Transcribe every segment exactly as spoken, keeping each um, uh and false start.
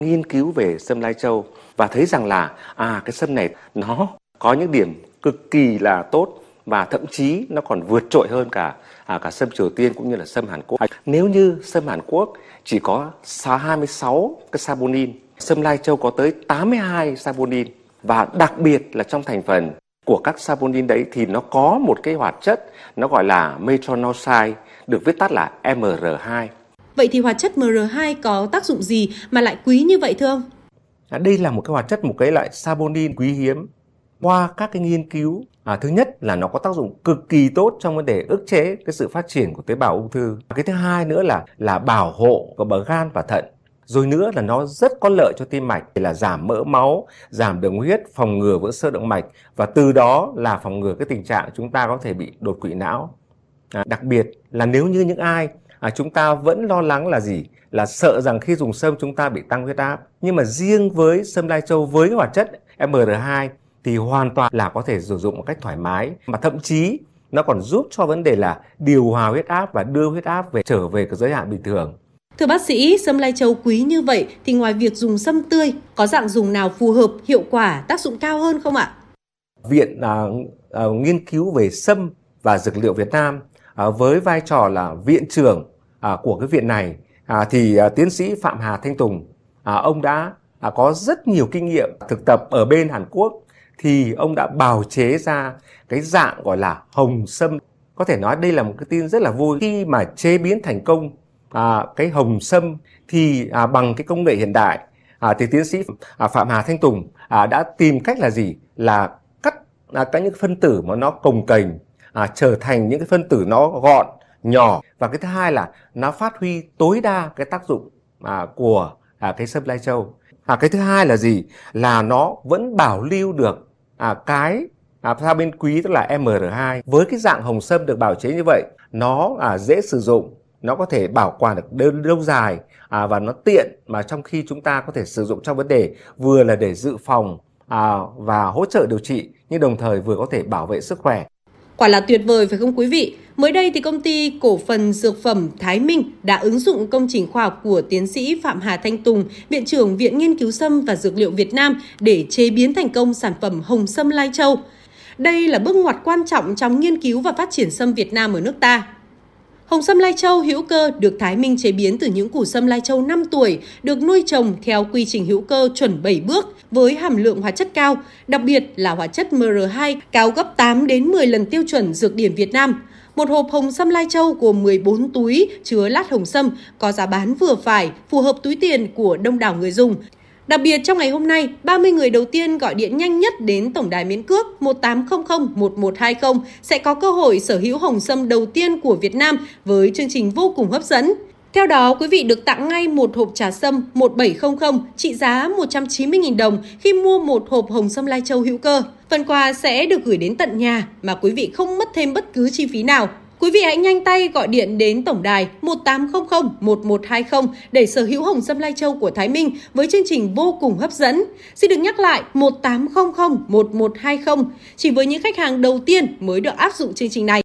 nghiên cứu về sâm lai châu và thấy rằng là à cái sâm này nó có những điểm cực kỳ là tốt và thậm chí nó còn vượt trội hơn cả à, cả sâm Triều Tiên cũng như là sâm Hàn Quốc. Nếu như sâm Hàn Quốc chỉ có hai mươi sáu cái saponin, sâm lai châu có tới tám mươi hai saponin, và đặc biệt là trong thành phần của các saponin đấy thì nó có một cái hoạt chất nó gọi là metronidazole, được viết tắt là M R hai. Vậy thì hoạt chất M R hai có tác dụng gì mà lại quý như vậy thưa ông? À, đây là một cái hoạt chất, một cái loại saponin quý hiếm. Qua các cái nghiên cứu, à, thứ nhất là nó có tác dụng cực kỳ tốt trong vấn đề ức chế cái sự phát triển của tế bào ung thư. Cái thứ hai nữa là là bảo hộ của bờ gan và thận. Rồi nữa là nó rất có lợi cho tim mạch, là giảm mỡ máu, giảm đường huyết, phòng ngừa vỡ xơ động mạch, và từ đó là phòng ngừa cái tình trạng chúng ta có thể bị đột quỵ não. À, đặc biệt là nếu như những ai à, chúng ta vẫn lo lắng là gì? Là sợ rằng khi dùng sâm chúng ta bị tăng huyết áp. Nhưng mà riêng với sâm lai châu với cái hoạt chất M R hai thì hoàn toàn là có thể sử dụng một cách thoải mái, mà thậm chí nó còn giúp cho vấn đề là điều hòa huyết áp và đưa huyết áp về trở về cái giới hạn bình thường. Thưa bác sĩ, sâm lai châu quý như vậy thì ngoài việc dùng sâm tươi, có dạng dùng nào phù hợp, hiệu quả, tác dụng cao hơn không ạ? Viện à, à, nghiên cứu về sâm và dược liệu Việt Nam à, với vai trò là viện trưởng à, của cái viện này à, thì à, tiến sĩ Phạm Hà Thanh Tùng, à, ông đã à, có rất nhiều kinh nghiệm thực tập ở bên Hàn Quốc, thì ông đã bào chế ra cái dạng gọi là hồng sâm. Có thể nói đây là một cái tin rất là vui khi mà chế biến thành công à, cái hồng sâm thì à, bằng cái công nghệ hiện đại à, thì tiến sĩ à, Phạm Hà Thanh Tùng à, đã tìm cách là gì? Là cắt à, các những phân tử mà nó cồng kềnh à, trở thành những cái phân tử nó gọn, nhỏ, và cái thứ hai là nó phát huy tối đa cái tác dụng à, của à, cái sâm lai châu. À, cái thứ hai là gì? Là nó vẫn bảo lưu được à, cái à, saponin quý, tức là M R hai. Với cái dạng hồng sâm được bào chế như vậy, nó à, dễ sử dụng, nó có thể bảo quản được lâu dài à, và nó tiện mà trong khi chúng ta có thể sử dụng trong vấn đề vừa là để dự phòng à, và hỗ trợ điều trị, nhưng đồng thời vừa có thể bảo vệ sức khỏe. Quả là tuyệt vời phải không quý vị? Mới đây thì công ty cổ phần dược phẩm Thái Minh đã ứng dụng công trình khoa học của tiến sĩ Phạm Hà Thanh Tùng, Viện trưởng Viện Nghiên cứu Sâm và Dược liệu Việt Nam để chế biến thành công sản phẩm hồng sâm lai châu. Đây là bước ngoặt quan trọng trong nghiên cứu và phát triển sâm Việt Nam ở nước ta. Hồng sâm lai châu hữu cơ được Thái Minh chế biến từ những củ sâm lai châu năm tuổi, được nuôi trồng theo quy trình hữu cơ chuẩn bảy bước với hàm lượng hóa chất cao, đặc biệt là hóa chất M R hai cao gấp tám đến mười lần tiêu chuẩn dược điển Việt Nam. Một hộp hồng sâm lai châu gồm mười bốn túi chứa lát hồng sâm, có giá bán vừa phải, phù hợp túi tiền của đông đảo người dùng. Đặc biệt trong ngày hôm nay, ba mươi người đầu tiên gọi điện nhanh nhất đến tổng đài miễn cước một tám không không một một hai không sẽ có cơ hội sở hữu hồng sâm đầu tiên của Việt Nam với chương trình vô cùng hấp dẫn. Theo đó, quý vị được tặng ngay một hộp trà sâm một bảy không không trị giá một trăm chín mươi nghìn đồng khi mua một hộp hồng sâm lai châu hữu cơ. Phần quà sẽ được gửi đến tận nhà mà quý vị không mất thêm bất cứ chi phí nào. Quý vị hãy nhanh tay gọi điện đến tổng đài một tám không không một một hai không để sở hữu hồng sâm lai châu của Thái Minh với chương trình vô cùng hấp dẫn. Xin được nhắc lại một tám không không một một hai không, chỉ với những khách hàng đầu tiên mới được áp dụng chương trình này.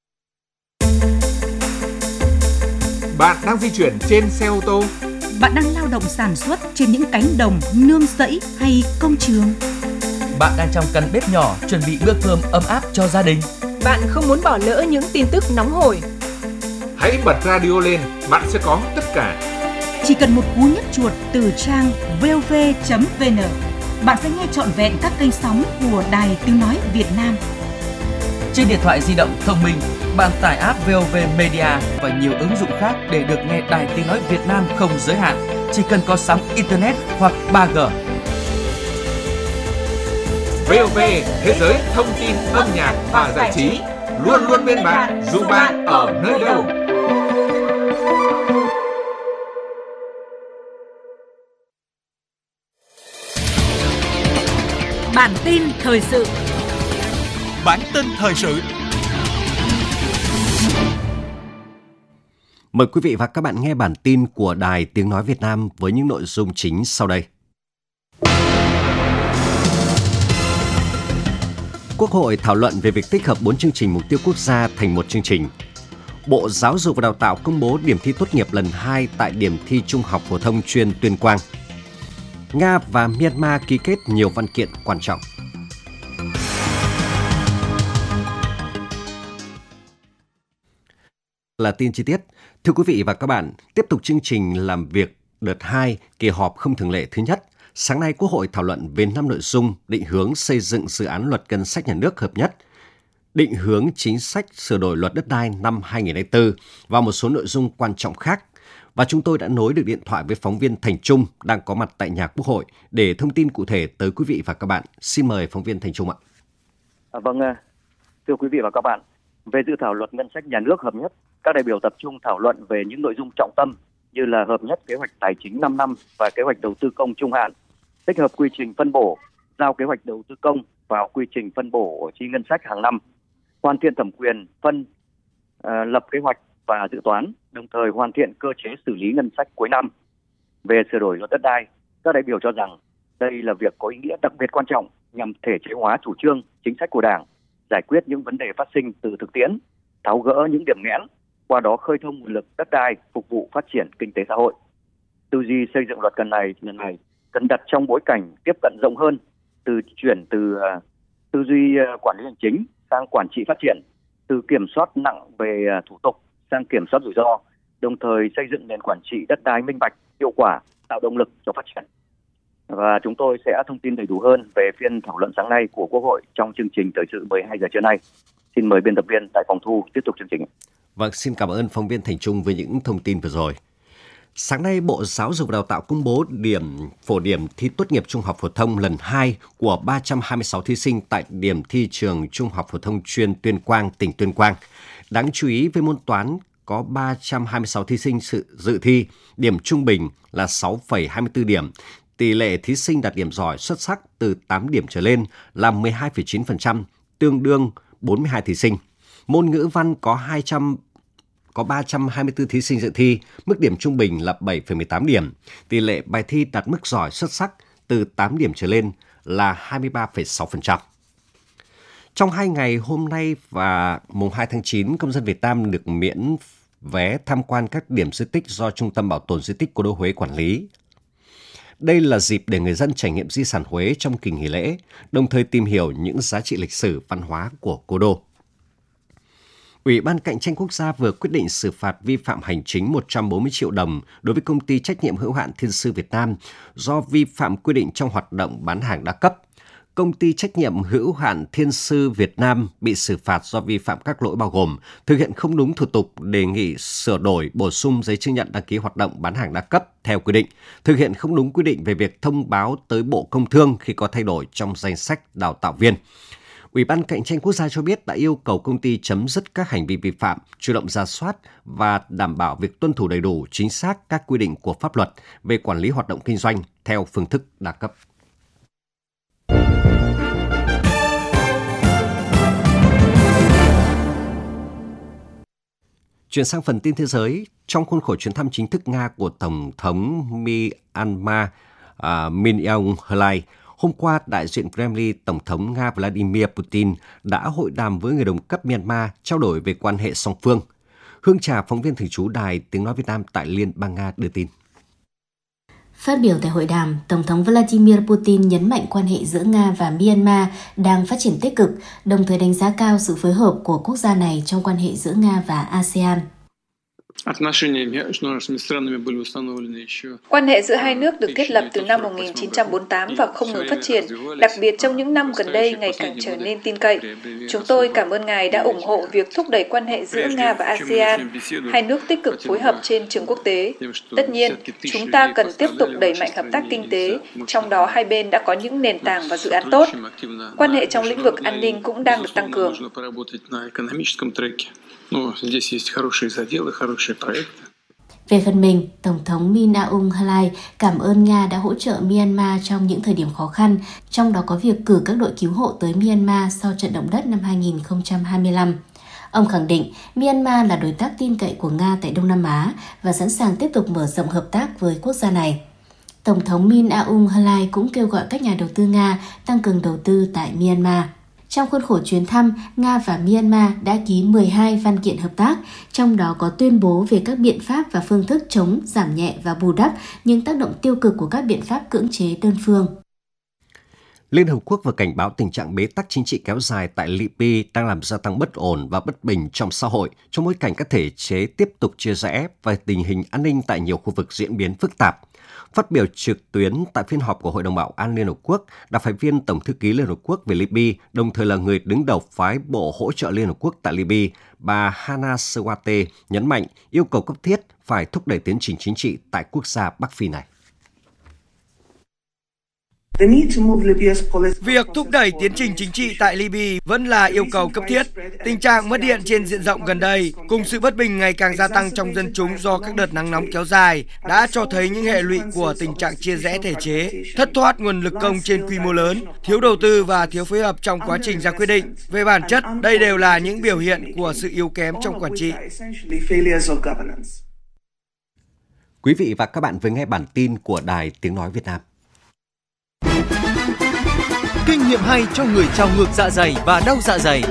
Bạn đang di chuyển trên xe ô tô. Bạn đang lao động sản xuất trên những cánh đồng, nương rẫy hay công trường. Bạn đang trong căn bếp nhỏ chuẩn bị bữa cơm ấm áp cho gia đình. Bạn không muốn bỏ lỡ những tin tức nóng hổi. Hãy bật radio lên, bạn sẽ có tất cả. Chỉ cần một cú nhấp chuột từ trang vê o vê chấm vê en, bạn sẽ nghe trọn vẹn các kênh sóng của Đài Tiếng nói Việt Nam. Trên điện thoại di động thông minh, bạn tải app vê o vê Media và nhiều ứng dụng khác để được nghe Đài Tiếng nói Việt Nam không giới hạn, chỉ cần có sóng internet hoặc ba G. vê o vê, thế giới thông tin, âm nhạc và giải trí, luôn luôn bên bạn, dù bạn ở nơi đâu. Bản tin thời sự. Bản tin thời sự. Mời quý vị và các bạn nghe bản tin của Đài Tiếng nói Việt Nam với những nội dung chính sau đây. Quốc hội thảo luận về việc tích hợp bốn chương trình mục tiêu quốc gia thành một chương trình. Bộ Giáo dục và Đào tạo công bố điểm thi tốt nghiệp lần hai tại điểm thi Trung học phổ thông chuyên Tuyên Quang. Nga và Myanmar ký kết nhiều văn kiện quan trọng. Là tin chi tiết. Thưa quý vị và các bạn, tiếp tục chương trình làm việc đợt hai kỳ họp không thường lệ thứ nhất. Sáng nay, Quốc hội thảo luận về năm nội dung định hướng xây dựng dự án luật ngân sách nhà nước hợp nhất, định hướng chính sách sửa đổi luật đất đai năm hai nghìn không trăm lẻ bốn và một số nội dung quan trọng khác. Và chúng tôi đã nối được điện thoại với phóng viên Thành Trung đang có mặt tại nhà Quốc hội để thông tin cụ thể tới quý vị và các bạn. Xin mời phóng viên Thành Trung ạ. À, vâng, thưa quý vị và các bạn, về dự thảo luật ngân sách nhà nước hợp nhất, các đại biểu tập trung thảo luận về những nội dung trọng tâm như là hợp nhất kế hoạch tài chính năm năm và kế hoạch đầu tư công trung hạn, tích hợp quy trình phân bổ, giao kế hoạch đầu tư công vào quy trình phân bổ chi ngân sách hàng năm, hoàn thiện thẩm quyền phân uh, lập kế hoạch và dự toán, đồng thời hoàn thiện cơ chế xử lý ngân sách cuối năm. Về sửa đổi luật đất đai, các đại biểu cho rằng đây là việc có ý nghĩa đặc biệt quan trọng nhằm thể chế hóa chủ trương, chính sách của Đảng, giải quyết những vấn đề phát sinh từ thực tiễn, tháo gỡ những điểm nghẽn, qua đó khơi thông nguồn lực đất đai phục vụ phát triển kinh tế xã hội. Tư duy xây dựng luật cần này lần này cần đặt trong bối cảnh tiếp cận rộng hơn, từ chuyển từ uh, tư duy uh, quản lý hành chính sang quản trị phát triển, từ kiểm soát nặng về uh, thủ tục sang kiểm soát rủi ro, đồng thời xây dựng nền quản trị đất đai minh bạch, hiệu quả, tạo động lực cho phát triển. Và chúng tôi sẽ thông tin đầy đủ hơn về phiên thảo luận sáng nay của Quốc hội trong chương trình thời sự mười hai giờ trưa nay. Xin mời biên tập viên tại phòng thu tiếp tục chương trình. Vâng, xin cảm ơn phóng viên Thành Trung với những thông tin vừa rồi. Sáng nay, Bộ Giáo dục và Đào tạo công bố điểm phổ điểm thi tốt nghiệp trung học phổ thông lần hai của ba trăm hai mươi sáu thí sinh tại điểm thi trường Trung học phổ thông chuyên Tuyên Quang, tỉnh Tuyên Quang. Đáng chú ý với môn toán có ba trăm hai mươi sáu thí sinh sự dự thi, điểm trung bình là sáu phẩy hai mươi tư điểm. Tỷ lệ thí sinh đạt điểm giỏi xuất sắc từ tám điểm trở lên là mười hai phẩy chín phần trăm, tương đương bốn mươi hai thí sinh. Môn ngữ văn có hai trăm có ba trăm hai mươi tư thí sinh dự thi, mức điểm trung bình là bảy phẩy mười tám điểm. Tỷ lệ bài thi đạt mức giỏi xuất sắc từ tám điểm trở lên là hai mươi ba phẩy sáu phần trăm. Trong hai ngày hôm nay và mùng hai tháng chín, công dân Việt Nam được miễn vé tham quan các điểm di tích do Trung tâm Bảo tồn Di tích Cố đô Huế quản lý. Đây là dịp để người dân trải nghiệm di sản Huế trong kỳ nghỉ lễ, đồng thời tìm hiểu những giá trị lịch sử, văn hóa của cố đô. Ủy ban Cạnh tranh Quốc gia vừa quyết định xử phạt vi phạm hành chính một trăm bốn mươi triệu đồng đối với công ty trách nhiệm hữu hạn Thiên Sư Việt Nam do vi phạm quy định trong hoạt động bán hàng đa cấp. Công ty trách nhiệm hữu hạn Thiên Sư Việt Nam bị xử phạt do vi phạm các lỗi bao gồm thực hiện không đúng thủ tục đề nghị sửa đổi, bổ sung giấy chứng nhận đăng ký hoạt động bán hàng đa cấp theo quy định, thực hiện không đúng quy định về việc thông báo tới Bộ Công Thương khi có thay đổi trong danh sách đào tạo viên. Ủy ban Cạnh tranh Quốc gia cho biết đã yêu cầu công ty chấm dứt các hành vi vi phạm, chủ động rà soát và đảm bảo việc tuân thủ đầy đủ, chính xác các quy định của pháp luật về quản lý hoạt động kinh doanh theo phương thức đa cấp. Chuyển sang phần tin thế giới, trong khuôn khổ chuyến thăm chính thức Nga của Tổng thống Myanmar uh, Min Aung Hlaing, hôm qua, đại diện Kremlin, Tổng thống Nga Vladimir Putin đã hội đàm với người đồng cấp Myanmar trao đổi về quan hệ song phương. Hương Trà, phóng viên thường trú Đài Tiếng Nói Việt Nam tại Liên bang Nga đưa tin. Phát biểu tại hội đàm, Tổng thống Vladimir Putin nhấn mạnh quan hệ giữa Nga và Myanmar đang phát triển tích cực, đồng thời đánh giá cao sự phối hợp của quốc gia này trong quan hệ giữa Nga và a sê an. Quan hệ giữa hai nước được thiết lập từ năm một nghìn chín trăm bốn mươi tám và không ngừng phát triển, đặc biệt trong những năm gần đây ngày càng trở nên tin cậy. Chúng tôi cảm ơn Ngài đã ủng hộ việc thúc đẩy quan hệ giữa Nga và a sê an. Hai nước tích cực phối hợp trên trường quốc tế. Tất nhiên, chúng ta cần tiếp tục đẩy mạnh hợp tác kinh tế, trong đó hai bên đã có những nền tảng và dự án tốt. Quan hệ trong lĩnh vực an ninh cũng đang được tăng cường. Về phần mình, Tổng thống Min Aung Hlaing cảm ơn Nga đã hỗ trợ Myanmar trong những thời điểm khó khăn, trong đó có việc cử các đội cứu hộ tới Myanmar sau trận động đất năm hai nghìn không trăm hai mươi lăm. Ông khẳng định Myanmar là đối tác tin cậy của Nga tại Đông Nam Á và sẵn sàng tiếp tục mở rộng hợp tác với quốc gia này. Tổng thống Min Aung Hlaing cũng kêu gọi các nhà đầu tư Nga tăng cường đầu tư tại Myanmar. Trong khuôn khổ chuyến thăm, Nga và Myanmar đã ký mười hai văn kiện hợp tác, trong đó có tuyên bố về các biện pháp và phương thức chống, giảm nhẹ và bù đắp những tác động tiêu cực của các biện pháp cưỡng chế đơn phương. Liên Hợp Quốc vừa cảnh báo tình trạng bế tắc chính trị kéo dài tại Libya đang làm gia tăng bất ổn và bất bình trong xã hội trong bối cảnh các thể chế tiếp tục chia rẽ và tình hình an ninh tại nhiều khu vực diễn biến phức tạp. Phát biểu trực tuyến tại phiên họp của Hội đồng Bảo an Liên Hợp Quốc, đặc phái viên Tổng thư ký Liên Hợp Quốc về Libya, đồng thời là người đứng đầu phái bộ hỗ trợ Liên Hợp Quốc tại Libya, bà Hana Sewate nhấn mạnh yêu cầu cấp thiết phải thúc đẩy tiến trình chính trị tại quốc gia Bắc Phi này. Việc thúc đẩy tiến trình chính trị tại Libya vẫn là yêu cầu cấp thiết. Tình trạng mất điện trên diện rộng gần đây, cùng sự bất bình ngày càng gia tăng trong dân chúng do các đợt nắng nóng kéo dài, đã cho thấy những hệ lụy của tình trạng chia rẽ thể chế, thất thoát nguồn lực công trên quy mô lớn, thiếu đầu tư và thiếu phối hợp trong quá trình ra quyết định. Về bản chất, đây đều là những biểu hiện của sự yếu kém trong quản trị. Quý vị và các bạn vừa nghe bản tin của Đài Tiếng Nói Việt Nam. Kinh nghiệm hay cho người trào ngược dạ dày và đau dạ dày.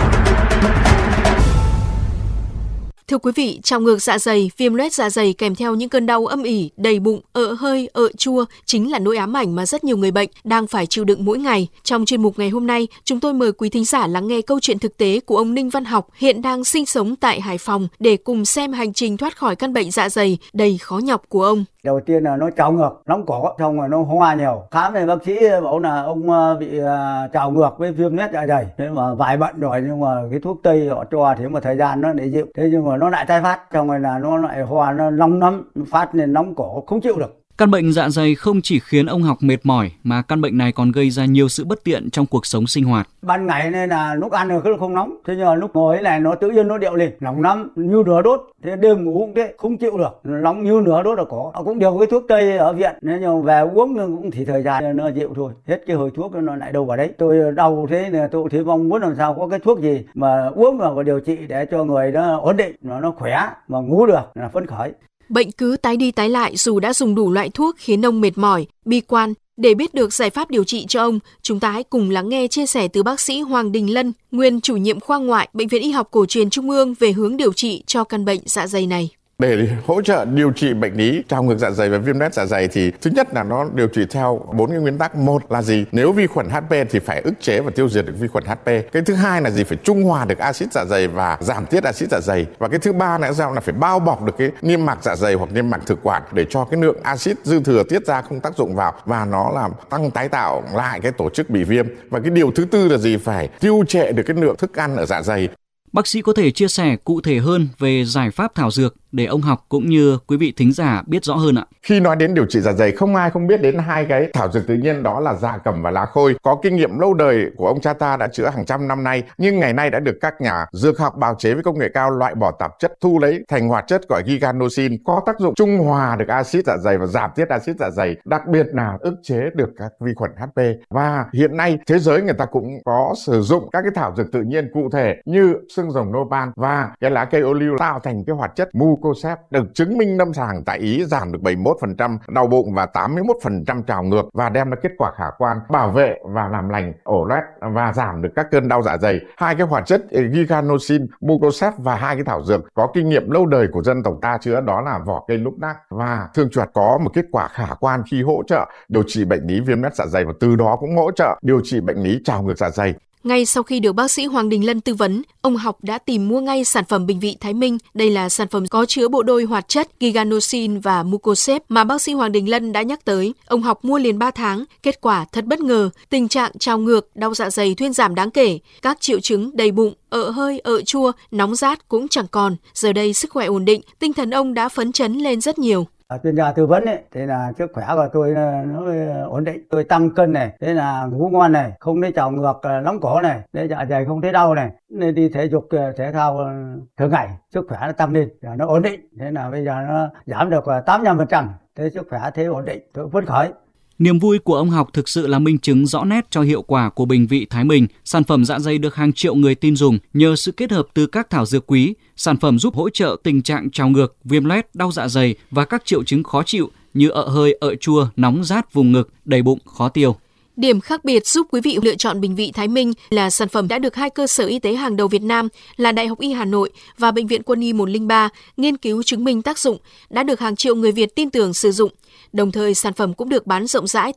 Thưa quý vị, trào ngược dạ dày, viêm loét dạ dày kèm theo những cơn đau âm ỉ, đầy bụng, ợ hơi, ợ chua chính là nỗi ám ảnh mà rất nhiều người bệnh đang phải chịu đựng mỗi ngày. Trong chuyên mục ngày hôm nay, chúng tôi mời quý thính giả lắng nghe câu chuyện thực tế của ông Ninh Văn Học, hiện đang sinh sống tại Hải Phòng, để cùng xem hành trình thoát khỏi căn bệnh dạ dày đầy khó nhọc của ông. Đầu tiên là nó trào ngược, nóng cổ, xong rồi nó hoa nhiều. Khám thì bác sĩ bảo là ông bị trào ngược với viêm loét dạ dày. Thế mà vài bận rồi, nhưng mà cái thuốc tây họ cho thì một thời gian nó để dịu. Thế nhưng mà nó lại tái phát, xong rồi là nó lại hoa, nó nóng lắm, phát lên nóng cổ, không chịu được. Căn bệnh dạ dày không chỉ khiến ông Học mệt mỏi, mà căn bệnh này còn gây ra nhiều sự bất tiện trong cuộc sống sinh hoạt. Ban ngày nên là lúc ăn thì không nóng, thế nhưng mà lúc ngồi ấy này nó tự nhiên nó điệu lên, nóng lắm, như lửa đốt. Thế đêm ngủ cũng thế, không chịu được, nóng như lửa đốt là có. Họ cũng điều cái thuốc tây ở viện, thế nhưng về uống cũng chỉ thời gian nó dịu thôi, hết cái hồi thuốc nó lại đâu vào đấy. Tôi đau thế này, tôi thấy mong muốn làm sao có cái thuốc gì mà uống vào và điều trị để cho người nó ổn định, nó nó khỏe mà ngủ được, là phấn khởi. Bệnh cứ tái đi tái lại dù đã dùng đủ loại thuốc khiến ông mệt mỏi, bi quan. Để biết được giải pháp điều trị cho ông, chúng ta hãy cùng lắng nghe chia sẻ từ bác sĩ Hoàng Đình Lân, nguyên chủ nhiệm khoa ngoại Bệnh viện Y học Cổ truyền Trung ương về hướng điều trị cho căn bệnh dạ dày này. Để hỗ trợ điều trị bệnh lý trào ngược dạ dày và viêm loét dạ dày thì thứ nhất là nó điều trị theo bốn cái nguyên tắc. Một là gì? Nếu vi khuẩn hát pê thì phải ức chế và tiêu diệt được vi khuẩn hát pê. Cái thứ hai là gì? Phải trung hòa được axit dạ dày và giảm tiết axit dạ dày. Và cái thứ ba là sao? Là phải bao bọc được cái niêm mạc dạ dày hoặc niêm mạc thực quản để cho cái lượng axit dư thừa tiết ra không tác dụng vào và nó làm tăng tái tạo lại cái tổ chức bị viêm. Và cái điều thứ tư là gì? Phải tiêu trệ được cái lượng thức ăn ở dạ dày. Bác sĩ có thể chia sẻ cụ thể hơn về giải pháp thảo dược để ông Học cũng như quý vị thính giả biết rõ hơn ạ. Khi nói đến điều trị dạ dày, không ai không biết đến hai cái thảo dược tự nhiên, đó là dạ cẩm và lá khôi. Có kinh nghiệm lâu đời của ông cha ta đã chữa hàng trăm năm nay, nhưng ngày nay đã được các nhà dược học bào chế với công nghệ cao loại bỏ tạp chất, thu lấy thành hoạt chất gọi giganosin, có tác dụng trung hòa được axit dạ dày và giảm tiết axit dạ dày, đặc biệt là ức chế được các vi khuẩn hát pê. Và hiện nay thế giới người ta cũng có sử dụng các cái thảo dược tự nhiên cụ thể như xương rồng nopal và cái lá cây ô liu tạo thành cái hoạt chất mucosep, được chứng minh lâm sàng tại Ý giảm được bảy mươi mốt phần trăm đau bụng và tám mươi mốt phần trăm trào ngược và đem lại kết quả khả quan, bảo vệ và làm lành ổ loét và giảm được các cơn đau dạ dày. Hai cái hoạt chất giganosin, mucosep và hai cái thảo dược có kinh nghiệm lâu đời của dân tộc ta chữa, đó là vỏ cây lúc nác và thương chuột, có một kết quả khả quan khi hỗ trợ điều trị bệnh lý viêm loét dạ dày và từ đó cũng hỗ trợ điều trị bệnh lý trào ngược dạ dày. Ngay sau khi được bác sĩ Hoàng Đình Lân tư vấn, ông Học đã tìm mua ngay sản phẩm Bình Vị Thái Minh. Đây là sản phẩm có chứa bộ đôi hoạt chất giganosin và mucosep mà bác sĩ Hoàng Đình Lân đã nhắc tới. Ông Học mua liền ba tháng, kết quả thật bất ngờ, tình trạng trào ngược, đau dạ dày thuyên giảm đáng kể, các triệu chứng đầy bụng, ợ hơi, ợ chua, nóng rát cũng chẳng còn. Giờ đây sức khỏe ổn định, tinh thần ông đã phấn chấn lên rất nhiều. Chuyên gia tư vấn ấy, thế là sức khỏe của tôi nó ổn định, tôi tăng cân này, thế là ngủ ngon này, không thấy trào ngược nóng cổ này, thế dạ dày không thấy đau này, nên đi thể dục thể thao thường ngày, sức khỏe nó tăng lên, nó ổn định, thế là bây giờ nó giảm được tám mươi lăm phần trăm, thế sức khỏe thế ổn định, tôi phấn khởi. Niềm vui của ông Học thực sự là minh chứng rõ nét cho hiệu quả của Bình Vị Thái Minh. Sản phẩm dạ dày được hàng triệu người tin dùng nhờ sự kết hợp từ các thảo dược quý. Sản phẩm giúp hỗ trợ tình trạng trào ngược, viêm loét, đau dạ dày và các triệu chứng khó chịu như ợ hơi, ợ chua, nóng rát vùng ngực, đầy bụng, khó tiêu. Điểm khác biệt giúp quý vị lựa chọn Bình Vị Thái Minh là sản phẩm đã được hai cơ sở y tế hàng đầu Việt Nam là Đại học Y Hà Nội và Bệnh viện Quân y một không ba nghiên cứu chứng minh tác dụng, đã được hàng triệu người Việt tin tưởng sử dụng. Đồng thời, sản phẩm cũng được bán rộng rãi